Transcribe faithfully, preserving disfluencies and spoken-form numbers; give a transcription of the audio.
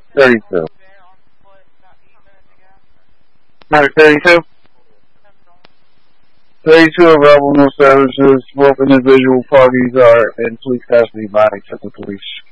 thirty-two. Matter thirty-two? thirty-two available services. Both individual parties are in police custody by the police.